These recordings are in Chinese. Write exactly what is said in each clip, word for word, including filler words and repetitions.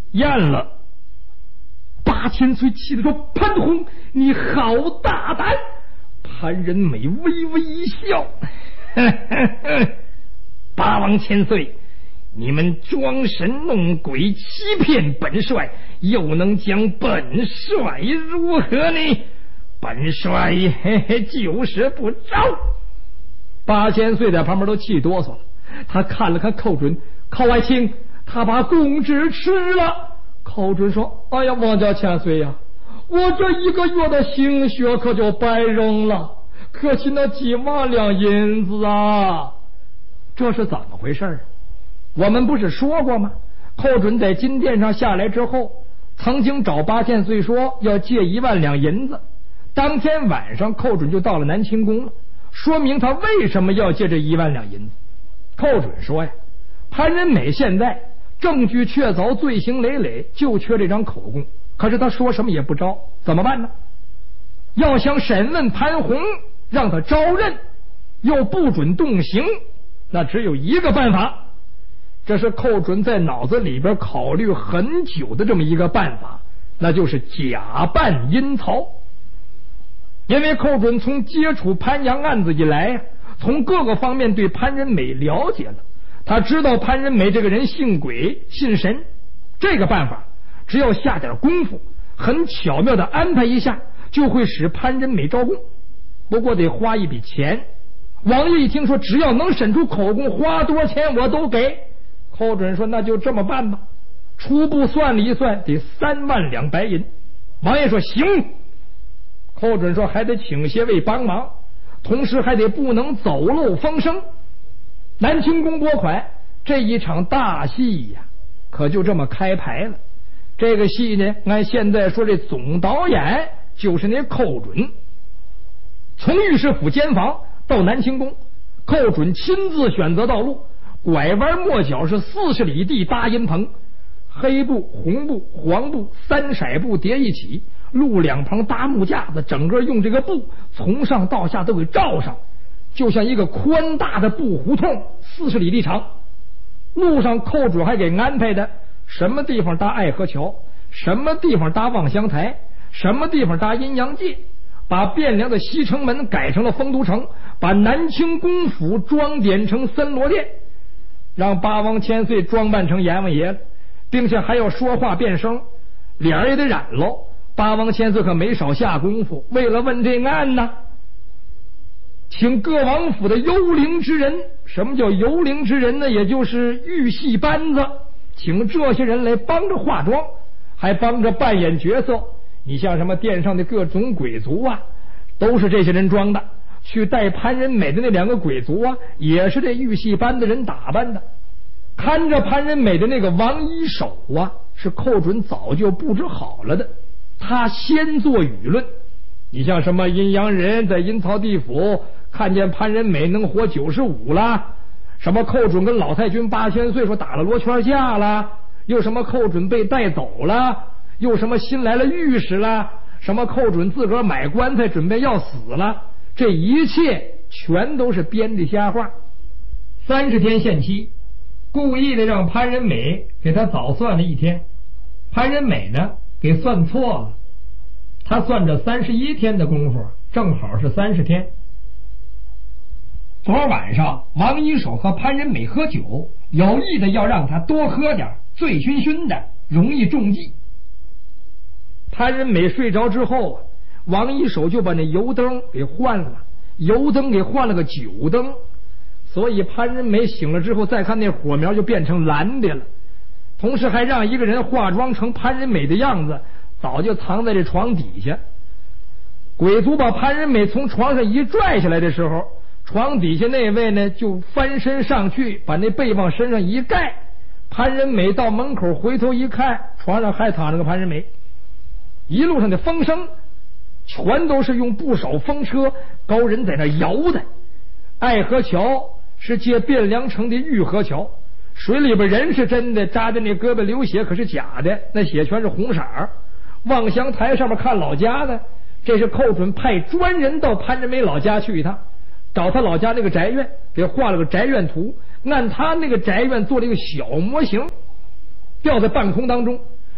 验了。八千岁气得说：“潘洪，你好大胆！”潘仁美微微一笑：“呵呵呵，八王千岁，你们装神弄鬼，欺骗本帅，又能将本帅如何呢？本帅嘿嘿就是不招。”八千岁在旁边都气哆嗦了，他看了看寇准，寇爱卿，他把公职吃了。寇准说：“哎呀，王家千岁呀，我这一个月的心血可就白扔了，可惜那几万两银子啊！”这是怎么回事啊？我们不是说过吗？寇准在金殿上下来之后，曾经找八千岁说要借一万两银子。当天晚上，寇准就到了南清宫了，说明他为什么要借这一万两银子。寇准说呀，潘仁美现在证据确凿，罪行累累，就缺这张口供。可是他说什么也不招，怎么办呢？要想审问潘洪，让他招认，又不准动刑，那只有一个办法。这是寇准在脑子里边考虑很久的这么一个办法，那就是假扮阴曹。因为寇准从接触潘阳案子以来，从各个方面对潘仁美了解了，他知道潘仁美这个人信鬼信神，这个办法只要下点功夫，很巧妙的安排一下，就会使潘仁美招供。不过得花一笔钱。王爷一听说只要能审出口供，花多少钱我都给。寇准说：“那就这么办吧。”初步算了一算，得三万两白银。王爷说：“行。”寇准说：“还得请些位帮忙，同时还得不能走漏风声。”南清宫拨款，这一场大戏呀，可就这么开牌了。这个戏呢，按现在说，这总导演就是那寇准。从御史府监房到南清宫，寇准亲自选择道路，拐弯抹角是四十里地搭阴棚，黑布、红布、黄布三色布叠一起，路两旁搭木架子，整个用这个布从上到下都给罩上，就像一个宽大的布胡同，四十里地长。路上寇准还给安排的什么地方搭爱河桥，什么地方搭望乡台，什么地方搭阴阳界，把汴梁的西城门改成了丰都城，把南清宫府装点成森罗殿，让八王千岁装扮成阎王爷了，并且还要说话变声，脸儿也得染喽。八王千岁可没少下功夫，为了问这案呢，请各王府的幽灵之人。什么叫幽灵之人呢？也就是玉戏班子，请这些人来帮着化妆，还帮着扮演角色。你像什么殿上的各种鬼族啊，都是这些人装的。去带潘仁美的那两个鬼族啊，也是这玉戏班的人打扮的。看着潘仁美的那个王一手啊，是寇准早就布置好了的，他先做舆论。你像什么阴阳人在阴曹地府看见潘仁美能活九十五啦，什么寇准跟老太君八千岁说打了罗圈架啦，又什么寇准被带走了，又什么新来了御史啦，什么寇准自个儿买棺材准备要死了，这一切全都是编的瞎话。三十天限期，故意的让潘仁美给他早算了一天，潘仁美呢给算错了，他算着三十一天的功夫，正好是三十天。昨晚上王一手和潘仁美喝酒，有意的要让他多喝点，醉醺醺的，容易中计。潘仁美睡着之后，王一手就把那油灯给换了，油灯给换了个酒灯，所以潘仁美醒了之后再看那火苗就变成蓝的了。同时还让一个人化妆成潘仁美的样子，早就藏在这床底下。鬼族把潘仁美从床上一拽下来的时候，床底下那位呢就翻身上去，把那被往身上一盖。潘仁美到门口回头一看，床上还躺着个潘仁美。一路上的风声全都是用不少风车高人在那摇的。爱河桥是借汴梁城的玉河桥，水里边人是真的，扎在那胳膊流血可是假的，那血全是红色。望乡台上面看老家的，这是寇准派专人到潘仁美老家去一趟，找他老家那个宅院，给画了个宅院图，按他那个宅院做了一个小模型，吊在半空当中。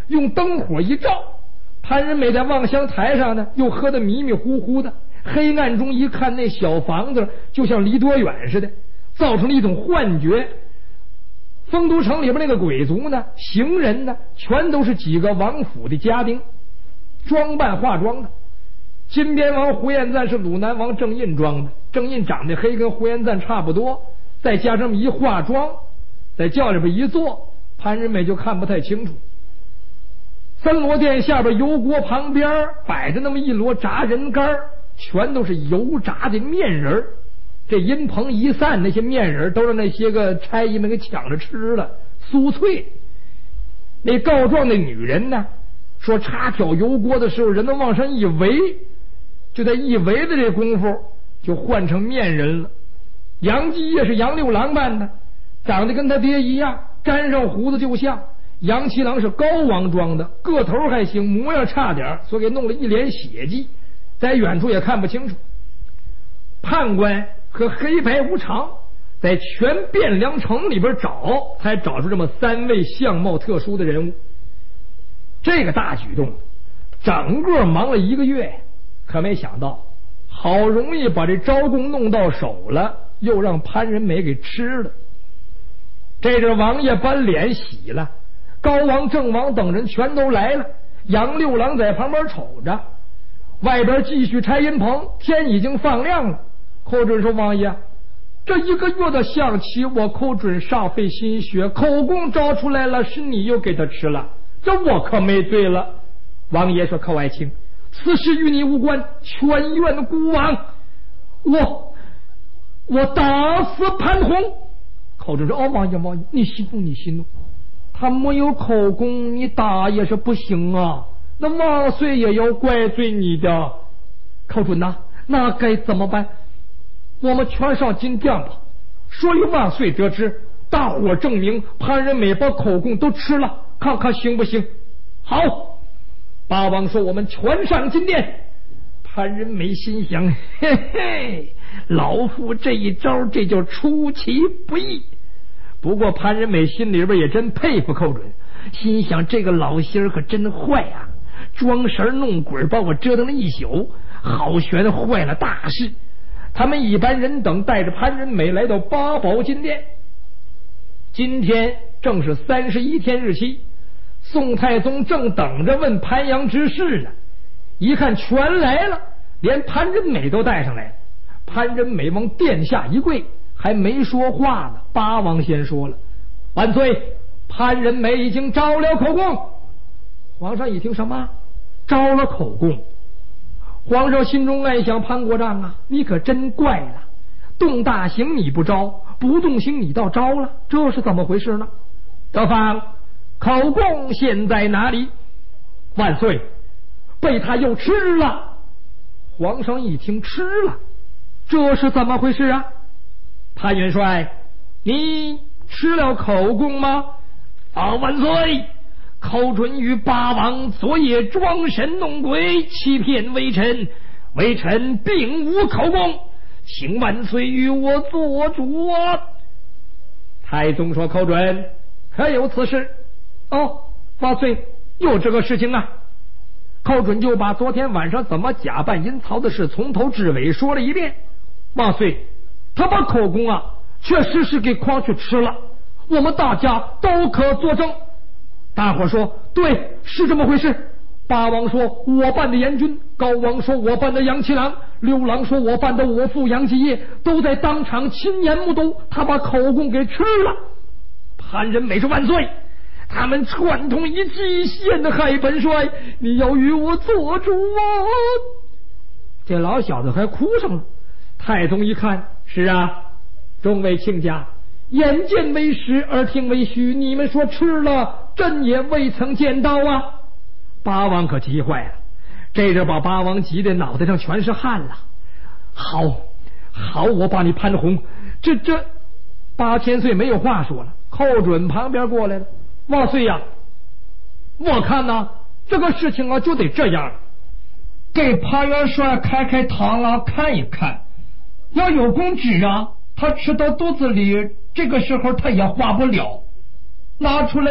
用灯火一照，潘仁美在望乡台上呢，又喝得迷迷糊糊的。黑暗中一看，那小房子就像离多远似的，造成了一种幻觉。丰都城里边那个鬼族呢，行人呢，全都是几个王府的家丁，装扮化妆的。金边王胡彦赞是鲁南王郑印装的，郑印长得黑，跟胡彦赞差不多，再加上一化妆，在轿里边一坐，潘仁美就看不太清楚。三罗殿下边油锅旁边摆着那么一摞炸人干，全都是油炸的面人。这阴棚一散，那些面人都让那些个差役们给抢着吃了，酥脆。那告状的女人呢，说插挑油锅的时候，人们往上一围，就在一围的这功夫就换成面人了。杨继业是杨六郎扮的，长得跟他爹一样，沾上胡子就像。杨七郎是高王装的，个头还行，模样差点，所以给弄了一脸血迹，在远处也看不清楚。判官和黑白无常在全汴梁城里边找，才找出这么三位相貌特殊的人物。这个大举动整个忙了一个月，可没想到好容易把这招供弄到手了，又让潘仁美给吃了。这阵王爷搬脸洗了，高王郑王等人全都来了，杨六郎在旁边瞅着。外边继续拆阴棚，天已经放亮了。寇准说：“王爷，这一个月的象棋，我寇准煞费心血，口供招出来了，是你又给他吃了，这我可没罪了。”王爷说：“寇爱卿，此事与你无关，全怨孤王，我我打死潘洪。”寇准说：“哦，王爷，王爷，你息怒，你息怒。他没有口供，你打也是不行啊。那万岁也要怪罪你的。”寇准呐，那该怎么办？我们全上金殿吧，说与万岁得知，大伙证明潘仁美把口供都吃了，看看行不行？好，八王说我们全上金殿。潘仁美心想：嘿嘿，老夫这一招这就出其不意。不过潘仁美心里边也真佩服寇准，心想这个老心儿可真坏啊，装神弄鬼把我折腾了一宿，好悬坏了大事。他们一班人等带着潘仁美来到八宝金殿。今天正是三十一天日期，宋太宗正等着问潘阳之事呢，一看全来了，连潘仁美都带上来了。潘仁美往殿下一跪，还没说话呢，八王先说了：“万岁，潘仁美已经招了口供。”皇上一听，什么招了口供？皇上心中暗想：潘国丈啊，你可真怪了，动大刑你不招，不动刑你倒招了，这是怎么回事呢？德芳，口供现在哪里？万岁，被他又吃了。皇上一听，吃了，这是怎么回事啊？潘元帅，你吃了口供吗？啊，万岁，寇准与八王昨夜装神弄鬼，欺骗微臣，微臣并无口供，请万岁与我做主啊！太宗说：“寇准，可有此事？”哦，万岁，有这个事情啊！寇准就把昨天晚上怎么假扮阴曹的事从头至尾说了一遍。万岁，他把口供啊确实是给诳去吃了，我们大家都可作证。大伙说：“对，是这么回事。”八王说：“我办的严军。”高王说：“我办的杨七郎。”六郎说：“我办的我父杨继业。”都在当场亲眼目睹他把口供给吃了。潘仁美说：“万岁，他们串通一计，陷害本帅，你要与我做主啊！”这老小子还哭上了。太宗一看，是啊，众位亲家，眼见为实，耳听为虚，你们说吃了，朕也未曾见到啊！八王可急坏了，这阵把八王急得脑袋上全是汗了。好，好，我把你潘洪，这这八千岁没有话说了。寇准旁边过来了：“万岁呀，我看呐，这个事情啊就得这样，给潘元帅开开膛了看一看，要有功纸啊，他吃到肚子里，这个时候他也化不了，拿出来